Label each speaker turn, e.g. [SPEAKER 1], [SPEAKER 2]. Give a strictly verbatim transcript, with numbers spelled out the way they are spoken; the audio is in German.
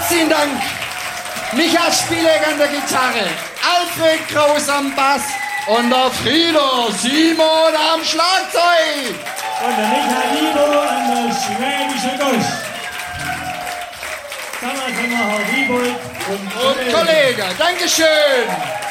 [SPEAKER 1] Herzlichen Dank. Micha Spielegger an der Gitarre, Alfred Kraus am Bass und der Frieder Simon am Schlagzeug.
[SPEAKER 2] Und der Michael Libo an der schwäbischen Gusch. Kammersänger Herr Wiebold und,
[SPEAKER 1] Und Kollege, Dankeschön.